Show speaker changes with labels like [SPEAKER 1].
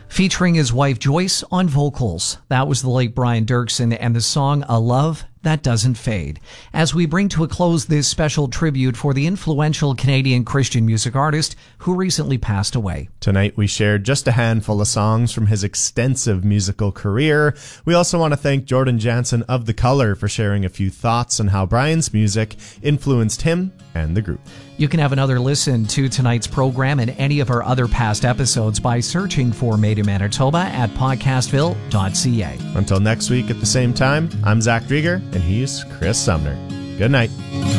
[SPEAKER 1] featuring his wife Joyce on vocals. That was the late Brian Dirksen and the song A Love That Doesn't Fade. As we bring to a close this special tribute for the influential Canadian Christian music artist who recently passed away.
[SPEAKER 2] Tonight we shared just a handful of songs from his extensive musical career. We also want to thank Jordan Jansen of The Color for sharing a few thoughts on how Brian's music influenced him and the group.
[SPEAKER 1] You can have another listen to tonight's program and any of our other past episodes by searching for Made in Manitoba at podcastville.ca.
[SPEAKER 2] Until next week at the same time, I'm Zach Drieger, and he's Chris Sumner. Good night.